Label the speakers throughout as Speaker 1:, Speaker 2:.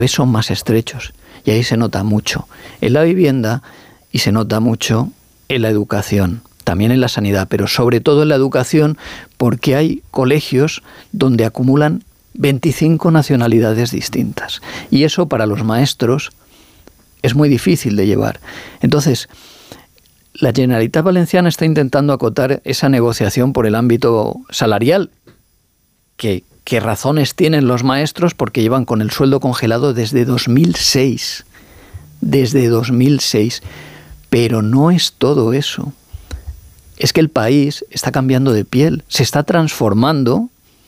Speaker 1: son más estrechos y ahí se nota mucho en la vivienda y se nota mucho en la educación, también en la sanidad, pero sobre todo en la educación, porque hay colegios donde acumulan 25 nacionalidades distintas y eso para los maestros es muy difícil de llevar. Entonces, la Generalitat Valenciana está intentando acotar esa negociación por el ámbito salarial. ¿Qué razones tienen los maestros? Porque llevan con el sueldo congelado desde 2006. Desde 2006. Pero no es todo eso. Es que el país está cambiando de piel, se está transformando.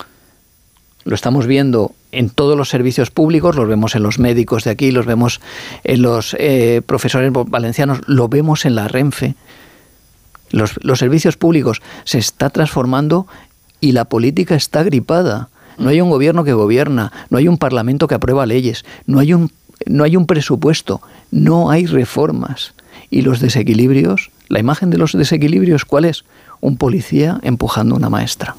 Speaker 1: Lo estamos viendo en todos los servicios públicos, los vemos en los médicos de aquí, los vemos en los profesores valencianos, lo vemos en la Renfe. Los servicios públicos se está transformando y la política está gripada. No hay un gobierno que gobierna, no hay un parlamento que aprueba leyes, no hay un presupuesto, no hay reformas. Y los desequilibrios, la imagen de los desequilibrios, ¿cuál es? Un policía empujando a una maestra.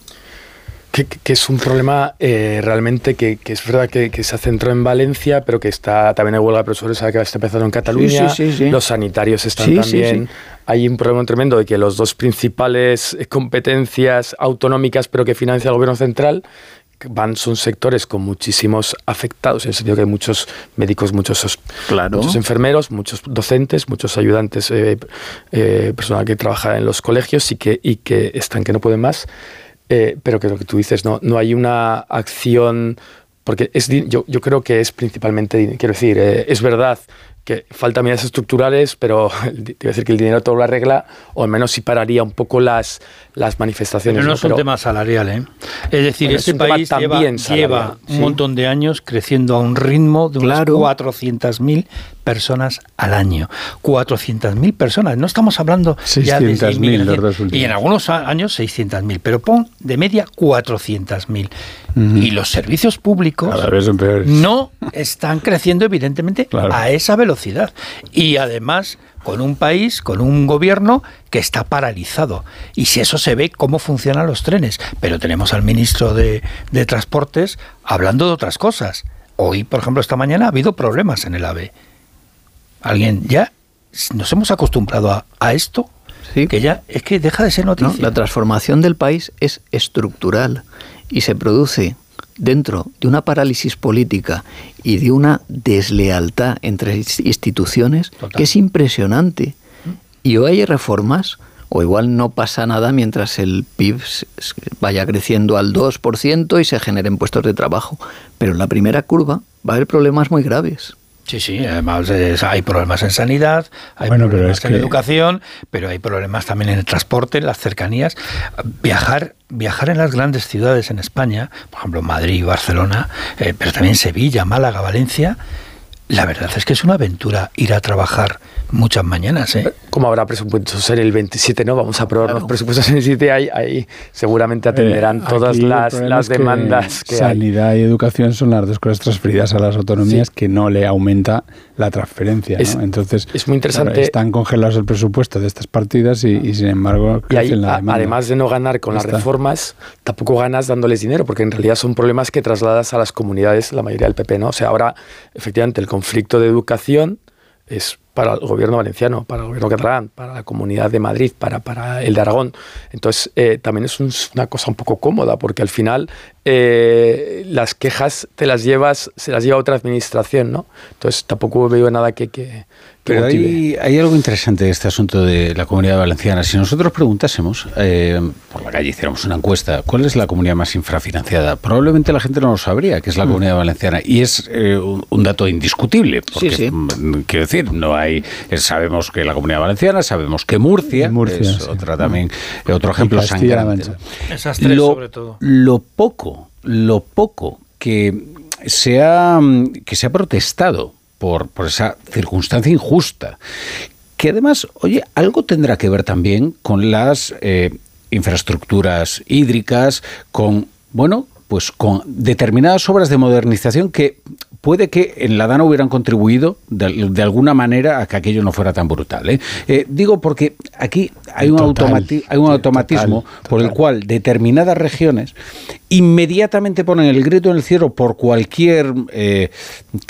Speaker 2: Que es un problema realmente que es verdad que se centró en Valencia, pero que está también en huelga de profesores, que está empezando en Cataluña. Sí. Los sanitarios están también. Sí. Hay un problema tremendo de que los dos principales competencias autonómicas, pero que financia el gobierno central, son sectores con muchísimos afectados, en el sentido que hay muchos médicos, muchos enfermeros, muchos docentes, muchos ayudantes, personal que trabaja en los colegios y que están que no pueden más. Pero que lo que tú dices, no hay una acción, porque yo creo que es principalmente, quiero decir, es verdad que faltan medidas estructurales, pero te iba a decir que el dinero todo lo arregla, o al menos sí pararía un poco las manifestaciones.
Speaker 3: Pero no es un tema salarial, ¿eh? Es decir, este país lleva un montón de años creciendo a un ritmo de unas 400.000 personas al año. 400.000 personas. No estamos hablando ya de 6.000. Y en algunos años 600.000. Pero pon de media 400.000. Y los servicios públicos no están creciendo, evidentemente, a esa velocidad. Y además, con un país, con un gobierno que está paralizado. Y si eso se ve, cómo funcionan los trenes. Pero tenemos al ministro de Transportes hablando de otras cosas. Hoy, por ejemplo, esta mañana ha habido problemas en el AVE. Ya nos hemos acostumbrado a esto, que ya es que deja de ser noticia.
Speaker 1: La transformación del país es estructural y se produce dentro de una parálisis política y de una deslealtad entre instituciones que es impresionante. Y o hay reformas, o igual no pasa nada mientras el PIB vaya creciendo al 2% y se generen puestos de trabajo. Pero en la primera curva va a haber problemas muy graves.
Speaker 3: Sí, además hay problemas en sanidad, hay problemas en educación, pero hay problemas también en el transporte, en las cercanías. Viajar en las grandes ciudades en España, por ejemplo Madrid, Barcelona, pero también Sevilla, Málaga, Valencia, la verdad es que es una aventura ir a trabajar muchas mañanas, ¿eh?
Speaker 2: Como habrá presupuestos en el 27, ¿no? Vamos a aprobar los presupuestos en el 27, ahí seguramente atenderán todas las demandas que
Speaker 4: sanidad
Speaker 2: hay.
Speaker 4: Y educación son las dos cosas transferidas a las autonomías que no le aumenta la transferencia, ¿no? Entonces,
Speaker 2: es muy interesante.
Speaker 4: Están congelados el presupuesto de estas partidas y sin embargo crecen la demanda.
Speaker 2: Además de no ganar con las reformas, tampoco ganas dándoles dinero, porque en realidad son problemas que trasladas a las comunidades, la mayoría del PP, ¿no? O sea, ahora, efectivamente, el conflicto de educación es para el gobierno valenciano, para el gobierno catalán, para la Comunidad de Madrid, para el de Aragón. Entonces, también es una cosa un poco cómoda, porque al final las quejas se las lleva otra administración, ¿no? Entonces, tampoco veo nada que
Speaker 5: pero hay algo interesante de este asunto de la Comunidad Valenciana. Si nosotros preguntásemos, por la calle hiciéramos una encuesta, ¿cuál es la comunidad más infrafinanciada? Probablemente la gente no lo sabría, que es la Comunidad Valenciana. Y es un dato indiscutible, porque, quiero decir, no hay... sabemos que la Comunidad Valenciana, sabemos que Murcia es otro ejemplo sangrante.
Speaker 3: Esas tres, sobre todo.
Speaker 5: Lo poco que se ha protestado por esa circunstancia injusta, que además, oye, algo tendrá que ver también con las infraestructuras hídricas, con determinadas obras de modernización que puede que en la Dana hubieran contribuido de alguna manera a que aquello no fuera tan brutal, ¿eh? Digo porque aquí hay un automatismo por el cual determinadas regiones inmediatamente ponen el grito en el cielo por cualquier